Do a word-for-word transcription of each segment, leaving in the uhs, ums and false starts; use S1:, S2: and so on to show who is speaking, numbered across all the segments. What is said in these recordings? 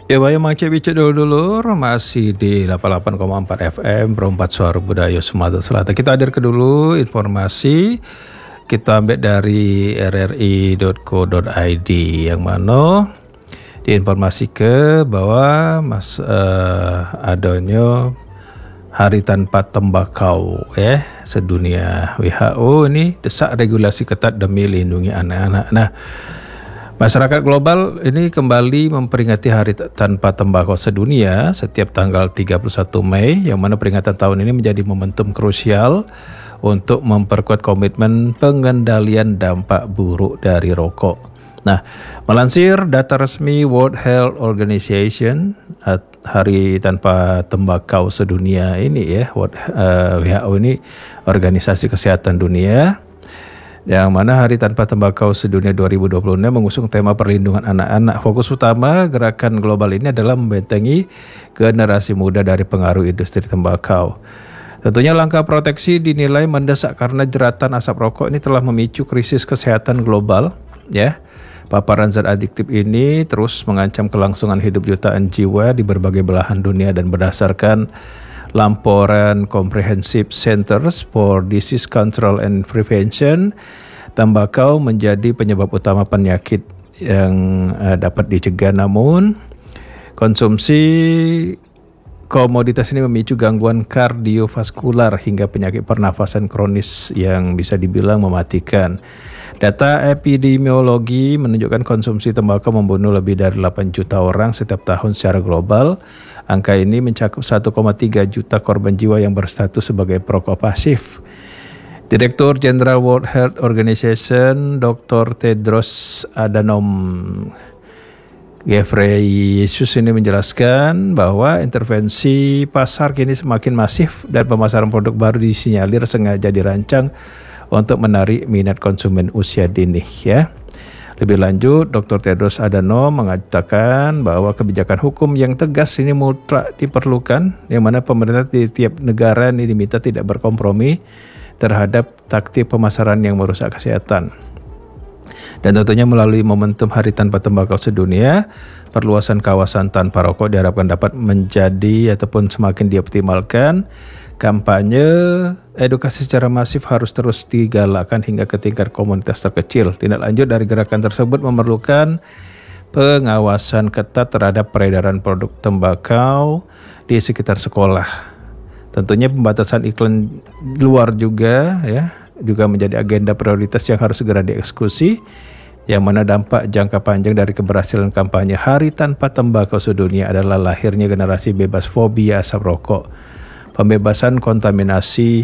S1: Ya, Bayu Mangcik Bicik dulu-dulu masih di delapan puluh delapan koma empat F M Perempat Suara Budaya Sumatera Selatan. Kita hadirkan dulu informasi kita ambil dari r r i dot co dot i d yang mana diinformasikan bahwa mas uh, adanya Hari Tanpa Tembakau ya sedunia. W H O ini desak regulasi ketat demi lindungi anak-anak. Nah, masyarakat global ini kembali memperingati Hari Tanpa Tembakau Sedunia setiap tanggal tiga puluh satu Mei, yang mana peringatan tahun ini menjadi momentum krusial untuk memperkuat komitmen pengendalian dampak buruk dari rokok. Nah, melansir data resmi World Health Organization, Hari Tanpa Tembakau Sedunia ini ya, W H O ini Organisasi Kesehatan Dunia, yang mana Hari Tanpa Tembakau Sedunia dua ribu dua puluh enam mengusung tema perlindungan anak-anak. Fokus utama gerakan global ini adalah membentengi generasi muda dari pengaruh industri tembakau. Tentunya langkah proteksi dinilai mendesak karena jeratan asap rokok ini telah memicu krisis kesehatan global, ya. Paparan zat adiktif ini terus mengancam kelangsungan hidup jutaan jiwa di berbagai belahan dunia, dan berdasarkan laporan Comprehensive Centers for Disease Control and Prevention, tembakau menjadi penyebab utama penyakit yang uh, dapat dicegah. Namun, konsumsi komoditas ini memicu gangguan kardiovaskular hingga penyakit pernafasan kronis yang bisa dibilang mematikan. Data epidemiologi menunjukkan konsumsi tembakau membunuh lebih dari delapan juta orang setiap tahun secara global. Angka ini mencakup satu koma tiga juta korban jiwa yang berstatus sebagai perokok pasif. Direktur Jenderal World Health Organization, Doktor Tedros Adhanom Ghebreyesus ini menjelaskan bahwa intervensi pasar kini semakin masif dan pemasaran produk baru disinyalir sengaja dirancang untuk menarik minat konsumen usia dini, ya. Lebih lanjut, Doktor Tedros Adhanom mengatakan bahwa kebijakan hukum yang tegas ini mutlak diperlukan, yang mana pemerintah di tiap negara ini diminta tidak berkompromi terhadap taktik pemasaran yang merusak kesehatan. Dan tentunya melalui momentum Hari Tanpa Tembakau Sedunia, perluasan kawasan tanpa rokok diharapkan dapat menjadi ataupun semakin dioptimalkan. Kampanye edukasi secara masif harus terus digalakkan hingga ke tingkat komunitas terkecil. Tindak lanjut dari gerakan tersebut memerlukan pengawasan ketat terhadap peredaran produk tembakau di sekitar sekolah. Tentunya pembatasan iklan luar juga ya juga menjadi agenda prioritas yang harus segera dieksekusi, yang mana dampak jangka panjang dari keberhasilan kampanye Hari Tanpa Tembakau Sedunia adalah lahirnya generasi bebas fobia asap rokok. Pembebasan kontaminasi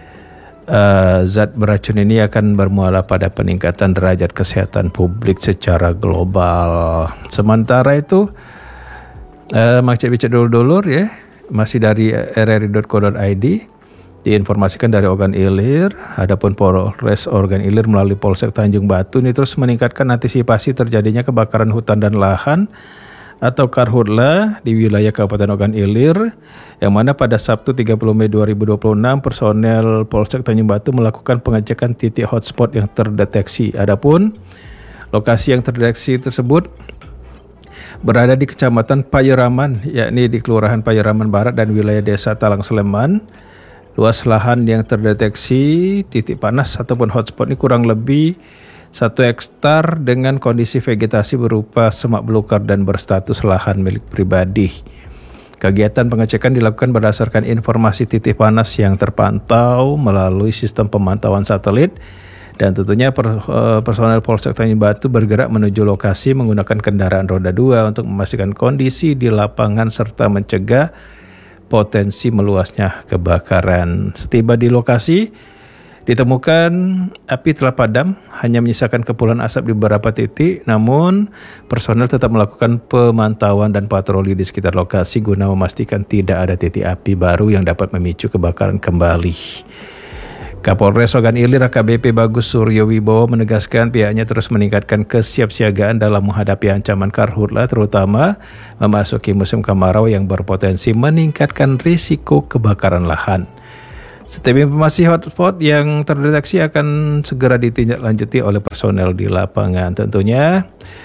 S1: uh, zat beracun ini akan bermuara pada peningkatan derajat kesehatan publik secara global. Sementara itu, uh, Mangcik Bicik dulur-dulur ya, masih dari r r i dot co dot i d, diinformasikan dari Ogan Ilir, adapun Polres Ogan Ilir melalui Polsek Tanjung Batu ini terus meningkatkan antisipasi terjadinya kebakaran hutan dan lahan atau karhutla di wilayah Kabupaten Ogan Ilir, yang mana pada Sabtu tiga puluh Mei dua ribu dua puluh enam personel Polsek Tanjung Batu melakukan pengecekan titik hotspot yang terdeteksi. Adapun lokasi yang terdeteksi tersebut berada di Kecamatan Payeraman, yakni di Kelurahan Payeraman Barat dan wilayah Desa Talang Sleman. Luas lahan yang terdeteksi titik panas ataupun hotspot ini kurang lebih satu hektar dengan kondisi vegetasi berupa semak belukar dan berstatus lahan milik pribadi. Kegiatan pengecekan dilakukan berdasarkan informasi titik panas yang terpantau melalui sistem pemantauan satelit, dan tentunya per, personel Polsek Tanjung Batu bergerak menuju lokasi menggunakan kendaraan roda dua untuk memastikan kondisi di lapangan serta mencegah potensi meluasnya kebakaran. Setiba di lokasi, ditemukan api telah padam, hanya menyisakan kepulan asap di beberapa titik, namun personel tetap melakukan pemantauan dan patroli di sekitar lokasi guna memastikan tidak ada titik api baru yang dapat memicu kebakaran kembali. Kapolres Ogan Ilir A K B P Bagus Suryo Wibowo menegaskan pihaknya terus meningkatkan kesiapsiagaan dalam menghadapi ancaman karhutla, terutama memasuki musim kemarau yang berpotensi meningkatkan risiko kebakaran lahan. Setiap informasi hotspot yang terdeteksi akan segera ditindaklanjuti oleh personel di lapangan. Tentunya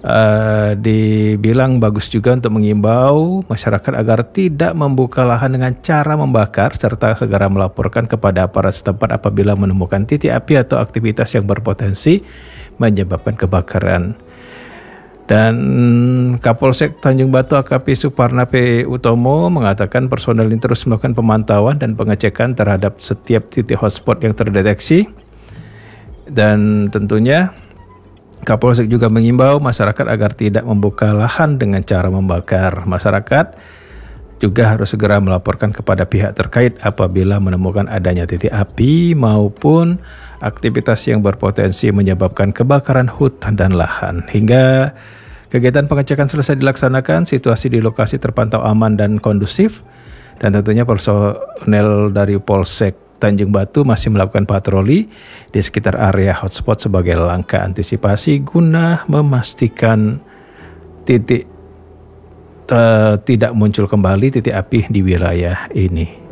S1: Uh, dibilang bagus juga untuk mengimbau masyarakat agar tidak membuka lahan dengan cara membakar serta segera melaporkan kepada aparat setempat apabila menemukan titik api atau aktivitas yang berpotensi menyebabkan kebakaran. Dan Kapolsek Tanjung Batu A K P Suparna P. Utomo mengatakan personel ini terus melakukan pemantauan dan pengecekan terhadap setiap titik hotspot yang terdeteksi. Dan tentunya Kapolsek juga mengimbau masyarakat agar tidak membuka lahan dengan cara membakar. Masyarakat juga harus segera melaporkan kepada pihak terkait apabila menemukan adanya titik api maupun aktivitas yang berpotensi menyebabkan kebakaran hutan dan lahan. Hingga kegiatan pengecekan selesai dilaksanakan, situasi di lokasi terpantau aman dan kondusif. Dan tentunya personel dari Polsek Tanjung Batu masih melakukan patroli di sekitar area hotspot sebagai langkah antisipasi guna memastikan titik uh, tidak muncul kembali titik api di wilayah ini.